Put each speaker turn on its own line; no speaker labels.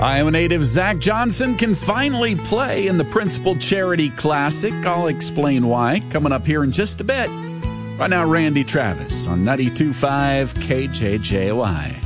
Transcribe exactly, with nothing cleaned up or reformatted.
Iowa native Zach Johnson can finally play in the Principal Charity Classic. I'll explain why coming up here in just a bit. Right now, Randy Travis on ninety-two point five K J J Y.